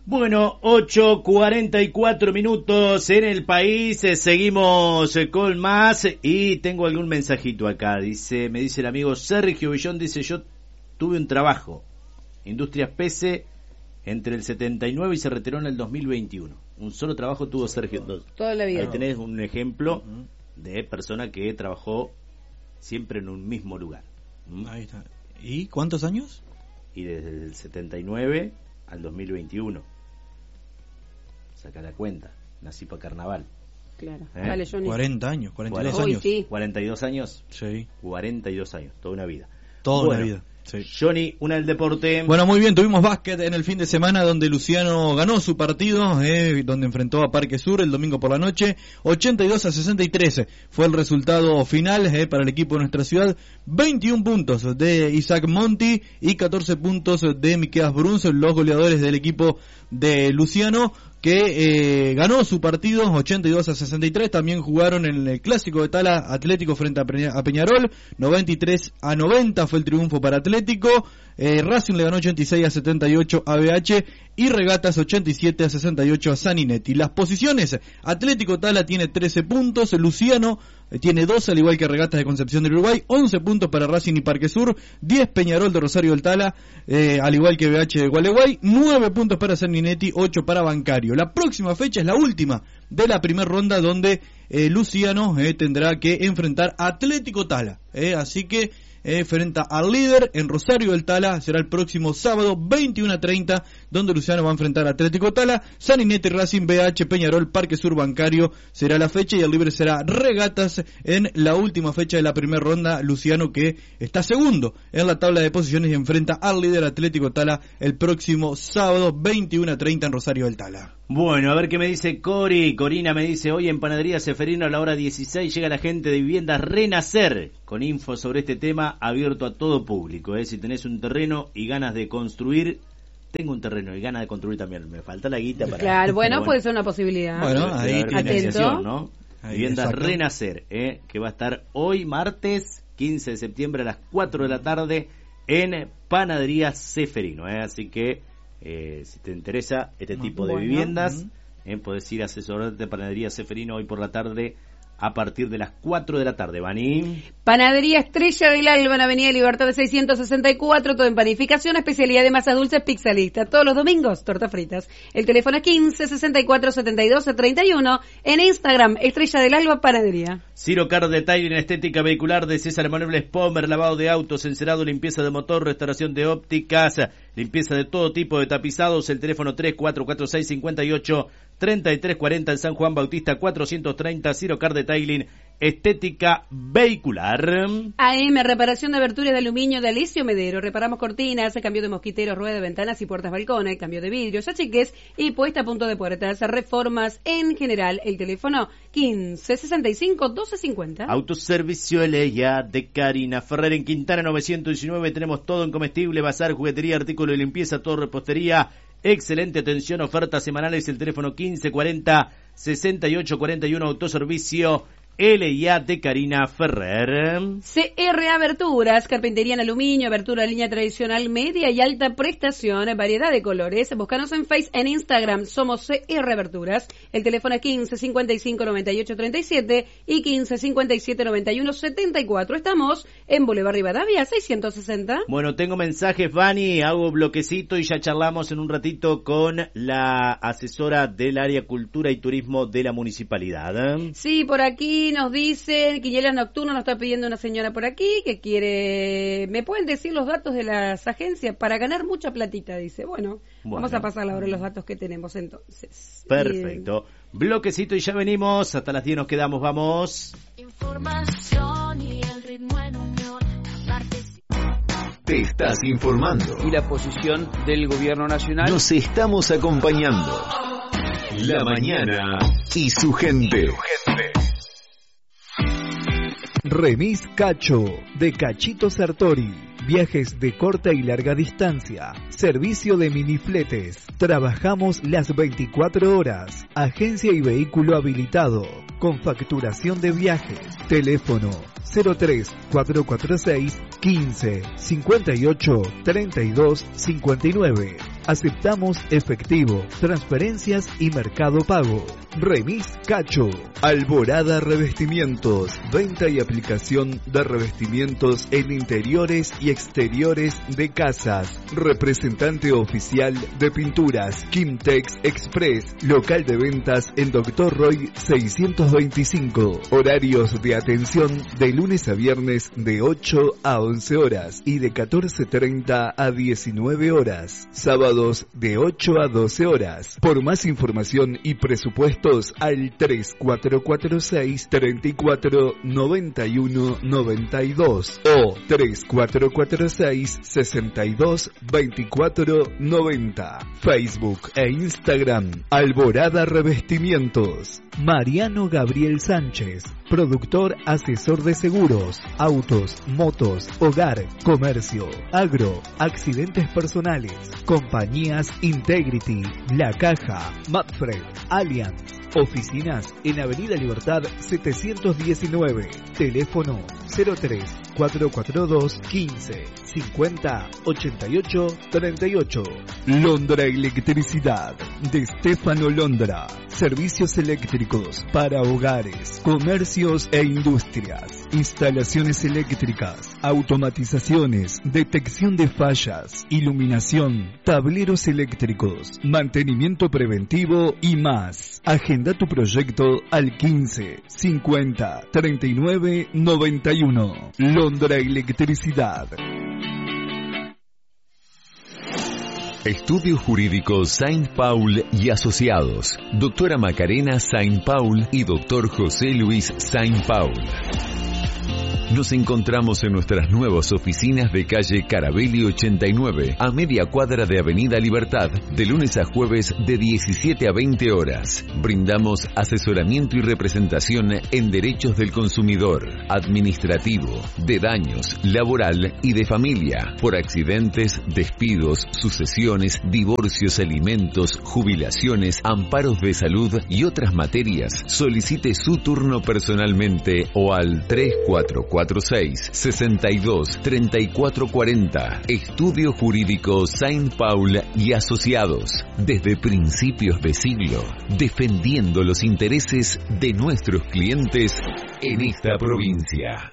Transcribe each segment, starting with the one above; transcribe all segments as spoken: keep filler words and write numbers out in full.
Bueno, ocho cuarenta y cuatro minutos en el país, eh, seguimos eh, con más y tengo algún mensajito acá. Dice, me dice el amigo Sergio Villón, dice, yo tuve un trabajo, Industrias P C, entre el setenta y nueve y se retiró en el dos mil veintiuno. Un solo trabajo tuvo Sergio. Toda la vida. Ahí tenés un ejemplo de persona que trabajó siempre en un mismo lugar. ¿Mm? Ahí está. ¿Y cuántos años? Y desde el setenta y nueve al dos mil veintiuno. Saca la cuenta, nací para carnaval. Claro. ¿Eh? Dale, Johnny. cuarenta años, cuarenta y dos Hoy años. sí. cuarenta y dos años. Sí. cuarenta y dos años, toda una vida. Toda Bueno, una vida. Sí. Johnny, una del deporte. Bueno, muy bien, tuvimos básquet en el fin de semana donde Luciano ganó su partido, eh, donde enfrentó a Parque Sur el domingo por la noche, ochenta y dos a sesenta y tres fue el resultado final eh, para el equipo de nuestra ciudad, veintiún puntos de Isaac Monti y catorce puntos de Miqueas Bruns, los goleadores del equipo de Luciano, que eh, ganó su partido ochenta y dos a sesenta y tres. También jugaron en el clásico de Tala Atlético frente a, Peña, a Peñarol, noventa y tres a noventa fue el triunfo para Atlético. eh, Racing le ganó ochenta y seis a setenta y ocho a B H y Regatas ochenta y siete a sesenta y ocho a Saninetti. Las posiciones, Atlético Tala tiene trece puntos, Luciano eh, tiene doce, al igual que Regatas de Concepción del Uruguay, once puntos para Racing y Parque Sur, diez Peñarol de Rosario del Tala, eh, al igual que B H de Gualeguay, nueve puntos para Saninetti, ocho para Bancario. La próxima fecha es la última de la primera ronda donde eh, Luciano eh, tendrá que enfrentar a Atlético Tala, eh, así que eh, frente al líder en Rosario del Tala será el próximo sábado veintiuno a treinta, donde Luciano va a enfrentar a Atlético Tala, Saninetti, Racing, B H, Peñarol, Parque Sur, Bancario será la fecha y el libre será Regatas en la última fecha de la primera ronda. Luciano, que está segundo en la tabla de posiciones, y enfrenta al líder Atlético Tala el próximo sábado veintiuno a treinta en Rosario del Tala. Bueno, a ver qué me dice Cori. Corina me dice, hoy en Panadería Seferino a la hora dieciséis llega la gente de Viviendas Renacer, con info sobre este tema abierto a todo público. ¿eh? Si tenés un terreno y ganas de construir, tengo un terreno y ganas de construir también, me falta la guita para... Claro, bueno, bueno, puede ser una posibilidad. Bueno, ahí atento, ¿no? Ahí, Viviendas exacto. Renacer, ¿eh? que va a estar hoy martes quince de septiembre a las cuatro de la tarde en Panadería Seferino. ¿eh? Así que Eh, si te interesa este tipo de bueno. viviendas, Uh-huh. eh, podés ir a asesorarte de Panadería Seferino hoy por la tarde a partir de las cuatro de la tarde. Vani. Panadería Estrella del Alba en Avenida Libertad de seiscientos sesenta y cuatro, todo en panificación, especialidad de masas dulces, pizza lista. Todos los domingos, tortas fritas. El teléfono es quince sesenta y cuatro setenta y dos treinta y uno. En Instagram, Estrella del Alba Panadería. Ciro Car Detailing, estética vehicular de César Emanuel Spomer, lavado de autos, encerado, limpieza de motor, restauración de ópticas, limpieza de todo tipo de tapizados. El teléfono tres cuatro cuatro seis cinco ocho tres tres cuatro cero en San Juan Bautista cuatrocientos treinta. Ciro Car Detailing, estética vehicular. A M, reparación de aberturas de aluminio de Alicio Medero. Reparamos cortinas, cambio de mosquiteros, rueda de ventanas y puertas balcones, cambio de vidrios, achiques y puesta a punto de puertas. Reformas en general. El teléfono quince sesenta y cinco doce cincuenta. Autoservicio Eleya de Karina Ferrer en Quintana novecientos diecinueve. Tenemos todo en comestible, bazar, juguetería, artículo de limpieza, todo repostería. Excelente atención, ofertas semanales. El teléfono quince cuarenta sesenta y ocho cuarenta y uno. Autoservicio L I A de Karina Ferrer. C R Aberturas, carpintería en aluminio, abertura de línea tradicional, media y alta prestación, variedad de colores. Búscanos en Face, en Instagram, somos C R Aberturas. El teléfono es quince cincuenta y cinco noventa y ocho treinta y siete y quince cincuenta y siete noventa y uno setenta y cuatro. Estamos en Boulevard Rivadavia seiscientos sesenta. Bueno, tengo mensajes, Vani, hago bloquecito y ya charlamos en un ratito con la asesora del área cultura y turismo de la municipalidad. Sí, por aquí nos dicen, Quiniela Nocturno nos está pidiendo una señora por aquí que quiere, ¿me pueden decir los datos de las agencias para ganar mucha platita? Dice, bueno, Bueno. vamos a pasar ahora los datos que tenemos entonces. Perfecto. Bloquecito y ya venimos, hasta las diez nos quedamos, vamos. Información y el ritmo en unión. Te estás informando. Y la posición del gobierno nacional. Nos estamos acompañando. La mañana y su gente. Remis Cacho, de Cachito Sartori. Viajes de corta y larga distancia. Servicio de minifletes. Trabajamos las veinticuatro horas. Agencia y vehículo habilitado. Con facturación de viajes. Teléfono cero tres cuatro cuatro seis quince cincuenta y ocho treinta y dos cincuenta y nueve. Aceptamos efectivo, transferencias y Mercado Pago. Remis Cacho. Alborada Revestimientos. Venta y aplicación de revestimientos en interiores y exteriores de casas. Representante oficial de pinturas. Kimtex Express. Local de ventas en Doctor Roy seiscientos veinticinco. Horarios de atención de lunes a viernes de ocho a once horas y de catorce treinta a diecinueve horas. Sábados de ocho a doce horas. Por más información y presupuestos al tres cuatro cuatro seis, tres cuatro nueve uno nueve dos o tres cuatro cuatro seis, seis dos dos cuatro nueve cero. Facebook e Instagram Alborada Revestimientos. Mariano Gabriel Sánchez, productor asesor de seguros, autos, motos, hogar, comercio, agro, accidentes personales, compañías Integrity, La Caja, Mapfred, Allianz. Oficinas en Avenida Libertad setecientos diecinueve. Teléfono cero tres, cuatro cuatro dos, quince, cincuenta, ochenta y ocho, treinta y ocho. Londra Electricidad de Stefano Londra. Servicios eléctricos para hogares, comercios e industrias. Instalaciones eléctricas, automatizaciones, detección de fallas, iluminación, tableros eléctricos, mantenimiento preventivo y más. Agenda tu proyecto al quince, cincuenta, treinta y nueve, noventa y uno. Londra Electricidad. Estudio Jurídico Saint Paul y Asociados. Doctora Macarena Saint Paul y Doctor José Luis Saint Paul. Nos encontramos en nuestras nuevas oficinas de calle Carabelli ochenta y nueve, a media cuadra de Avenida Libertad, de lunes a jueves de diecisiete a veinte horas. Brindamos asesoramiento y representación en derechos del consumidor, administrativo, de daños, laboral y de familia, por accidentes, despidos, sucesiones, divorcios, alimentos, jubilaciones, amparos de salud y otras materias. Solicite su turno personalmente o al tres cuatro cuatro seis, sesenta y dos, treinta y cuatro cuarenta. Estudio Jurídico Saint Paul y Asociados. Desde principios de siglo, defendiendo los intereses de nuestros clientes en esta provincia.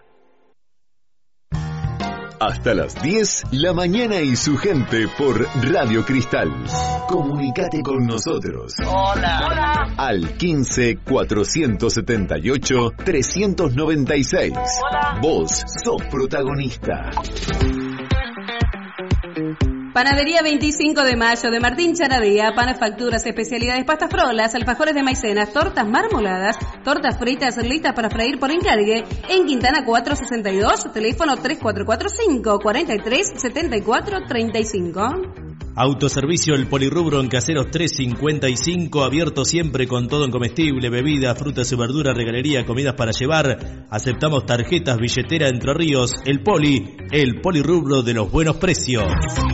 Hasta las diez, la mañana y su gente por Radio Cristal. Comunicate con nosotros. Hola. Hola. Al quince, cuatrocientos setenta y ocho, trescientos noventa y seis. Hola. Vos sos protagonista. Panadería veinticinco de mayo de Martín Charadía, panes, facturas, especialidades, pastas frolas, alfajores de maicena, tortas marmoladas, tortas fritas listas para freír por encargue, en Quintana cuatrocientos sesenta y dos, teléfono tres cuatro cuatro cinco, cuarenta y tres, setenta y cuatro, treinta y cinco. Autoservicio El Polirrubro en Caseros trescientos cincuenta y cinco, abierto siempre con todo en comestible, bebidas, frutas y verduras, regalería, comidas para llevar. Aceptamos tarjetas, billetera Entre Ríos. El Poli, el Polirrubro de los buenos precios.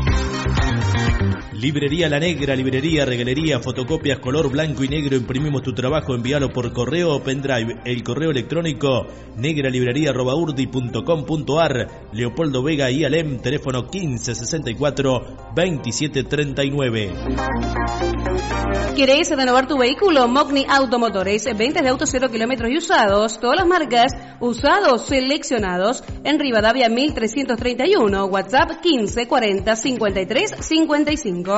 Librería La Negra, librería, regalería, fotocopias color blanco y negro, imprimimos tu trabajo, envíalo por correo o pendrive. El correo electrónico negralibrería arroba urdi punto com punto ar. Leopoldo Vega y Alem, teléfono quince, sesenta y cuatro, veintisiete, treinta y nueve. ¿Querés renovar tu vehículo? Mogni Automotores, ventas de autos cero kilómetros y usados, todas las marcas, usados seleccionados, en Rivadavia mil trescientos treinta y uno, WhatsApp quince, cuarenta, cincuenta y tres, cincuenta y cinco.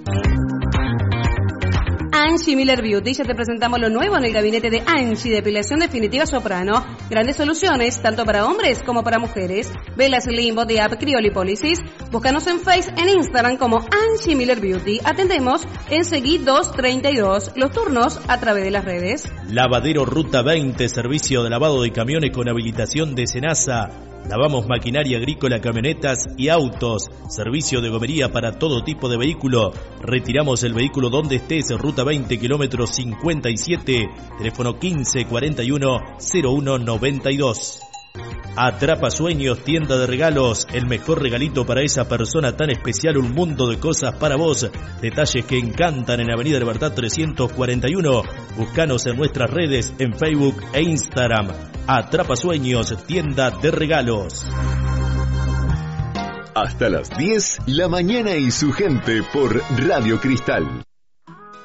Angie Miller Beauty, ya te presentamos lo nuevo en el gabinete de Angie, depilación definitiva soprano, grandes soluciones tanto para hombres como para mujeres, velas limbo de app criolipólisis, búscanos en Face, en Instagram como Angie Miller Beauty, atendemos en Seguí doscientos treinta y dos, los turnos a través de las redes. Lavadero Ruta veinte, servicio de lavado de camiones con habilitación de Senasa. Lavamos maquinaria agrícola, camionetas y autos. Servicio de gomería para todo tipo de vehículo. Retiramos el vehículo donde estés. Ruta veinte, kilómetro cincuenta y siete. Teléfono quince, cuarenta y uno, cero uno, noventa y dos. Atrapa Sueños, tienda de regalos, el mejor regalito para esa persona tan especial, un mundo de cosas para vos. Detalles que encantan en Avenida Libertad trescientos cuarenta y uno. Búscanos en nuestras redes, en Facebook e Instagram. Atrapa Sueños, tienda de regalos. Hasta las diez, La Mañana y su gente por Radio Cristal.